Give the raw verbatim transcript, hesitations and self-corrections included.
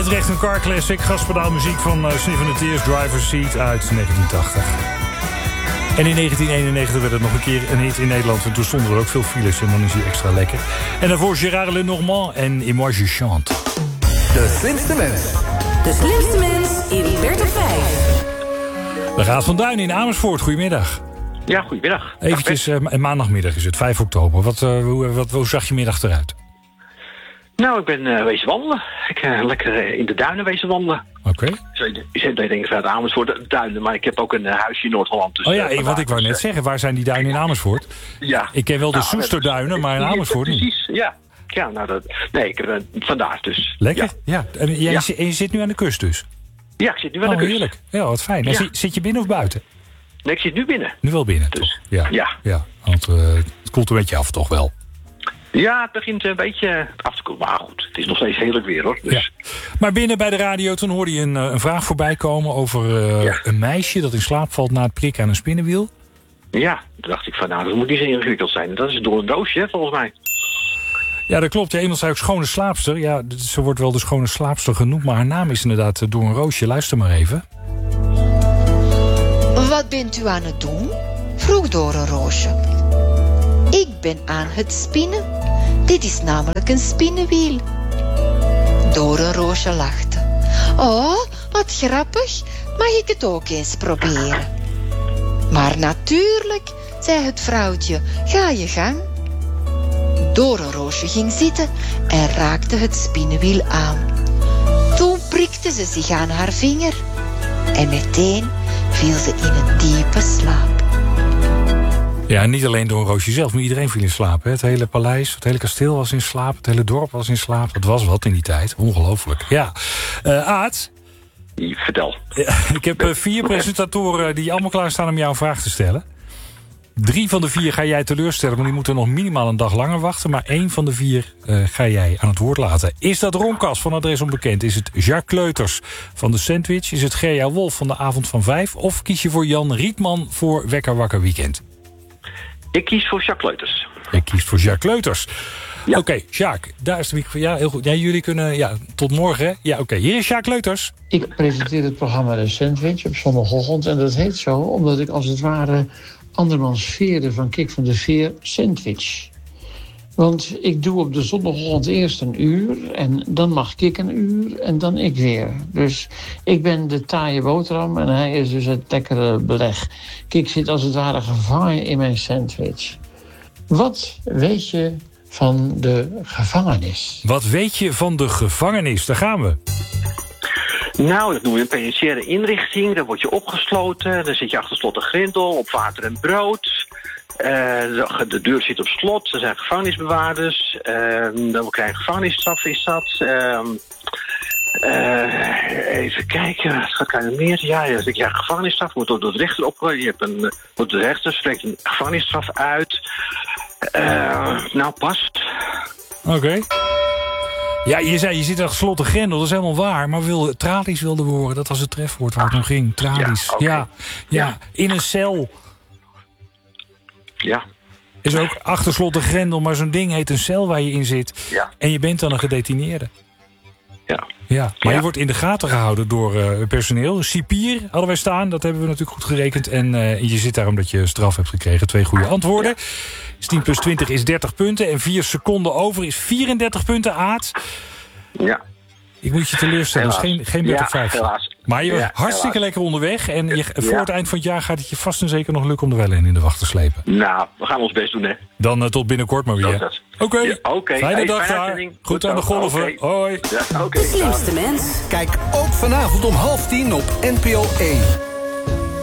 terecht een car classic, gaspedaalmuziek van uh, Sniff and the Tears, Driver's Seat uit negentien tachtig. En in negentien eenennegentig werd het nog een keer een hit in Nederland. En toen stonden er ook veel files en dan is hij extra lekker. En daarvoor Gérard Lenormand en Et moi je chante. De slimste mens. De slimste mens in dertig vijf. De Raad van Duin in Amersfoort, goedemiddag. Ja, goedemiddag. Eventjes, uh, maandagmiddag is het, vijf oktober. Wat, uh, hoe, wat, hoe zag je middag eruit? Nou, ik ben uh, wezen wandelen. Ik ben uh, lekker uh, in de duinen wezen wandelen. Oké. Okay. Je zit denk ik vanuit Amersfoort duinen, maar ik heb ook een uh, huisje in Noord-Holland. Dus, oh ja, uh, wat ik wou net zeggen, waar zijn die duinen in Amersfoort? Ja. Ik ken wel de nou, Soesterduinen, maar in Amersfoort niet. Precies, ja. Ja, nou dat... Nee, ik ben uh, vandaar dus. Lekker? Ja. ja. En, jij, ja. En je zit nu aan de kust dus? Ja, ik zit nu aan oh, de kust. Heerlijk. Ja, wat fijn. Ja. Zit, zit je binnen of buiten? Nee, ik zit nu binnen. Nu wel binnen, dus, toch? Ja. Ja. ja. Want uh, het koelt een beetje af, toch wel? Ja, het begint een beetje af te koelen. Maar goed, het is nog steeds heerlijk weer, hoor. Dus. Ja. Maar binnen bij de radio, toen hoorde je een, een vraag voorbij komen over uh, ja. een meisje dat in slaap valt na het prikken aan een spinnenwiel. Ja, toen dacht ik van, nou, dat moet niet zo ingewikkeld zijn. Dat is door een doosje, hè, volgens mij. Ja, dat klopt. Ja, iemand zei ook schone slaapster. Ja, ze wordt wel de schone slaapster genoemd, maar haar naam is inderdaad Door een Roosje. Luister maar even. Wat bent u aan het doen? Vroeg Door een Roosje. Ik ben aan het spinnen. Dit is namelijk een spinnenwiel. Door een Roosje lachte. Oh, wat grappig. Mag ik het ook eens proberen? Maar natuurlijk, zei het vrouwtje, ga je gang. Door een Roosje ging zitten en raakte het spinnenwiel aan. Toen prikte ze zich aan haar vinger. En meteen viel ze in een diepe slaap. Ja, niet alleen Door een Roosje zelf, maar iedereen viel in slaap. Hè? Het hele paleis, het hele kasteel was in slaap, het hele dorp was in slaap. Dat was wat in die tijd, ongelooflijk. Ja, uh, Aad? Vertel. Ja, ik heb uh, vier presentatoren die allemaal klaarstaan om jou een vraag te stellen. Drie van de vier ga jij teleurstellen, maar die moeten nog minimaal een dag langer wachten. Maar één van de vier uh, ga jij aan het woord laten. Is dat Ronkas van Adres Onbekend? Is het Jacques Kleuters van de Sandwich? Is het Gerja Wolf van de Avond van Vijf? Of kies je voor Jan Rietman voor Wekker Wakker Weekend? Ik kies voor Jacques Kleuters. Ik kies voor Jacques Kleuters. Ja. Oké, okay, Jacques, daar is de microfoon. Ja, heel goed. Ja, jullie kunnen... Ja, tot morgen, hè? Ja, oké. Okay. Hier is Jacques Kleuters. Ik presenteer het programma De Sandwich op zondagochtend. En dat heet zo omdat ik als het ware andermans veren van Kik van de Veer sandwich. Want ik doe op de zondagochtend eerst een uur en dan mag Kik een uur en dan ik weer. Dus ik ben de taaie boterham en hij is dus het lekkere beleg. Kik zit als het ware gevangen in mijn sandwich. Wat weet je van de gevangenis? Wat weet je van de gevangenis? Daar gaan we. Nou, dat noemen we een penitentiaire inrichting. Daar word je opgesloten. Dan zit je achter slot en grendel, op water en brood. Uh, de, de deur zit op slot. Er zijn gevangenisbewaarders. Uh, dan krijg je gevangenisstraf, is dat. Uh, uh, even kijken, wat kan er meer? Ja, ja, ja gevangenisstraf wordt door de rechter opgelegd. Je hebt een, wordt de rechter spreekt een gevangenisstraf uit. Uh, nou, past. Oké. Okay. Ja, je zei, je zit achter slot en grendel, dat is helemaal waar. Maar wilde, tralies wilden we horen, dat was het trefwoord waar het om ging. Tralies, ja, okay. ja, ja. ja. In een cel. Ja. Is ook achter slot en grendel, maar zo'n ding heet een cel waar je in zit. Ja. En je bent dan een gedetineerde. Ja. Ja, maar ja. je wordt in de gaten gehouden door uh, personeel. Cipier hadden wij staan, dat hebben we natuurlijk goed gerekend. En uh, je zit daar omdat je straf hebt gekregen. Twee goede antwoorden. Ja. Dus tien plus twintig is dertig punten. En vier seconden over is vierendertig punten, Aad. Ja. Ik moet je teleurstellen, dus geen, geen dertig vijf. Ja, helaas. Maar je bent ja, hartstikke helaas. lekker onderweg. En je, voor ja. het eind van het jaar gaat het je vast en zeker nog lukken om er wel in in de wacht te slepen. Nou, we gaan ons best doen, hè. Dan uh, tot binnenkort maar weer. Oké, okay. ja, okay. Fijne hey, dag daar. Goed, Goed aan de golven. Okay. Hoi. Ja, okay. De slimste mens. Kijk ook vanavond om half tien op N P O één.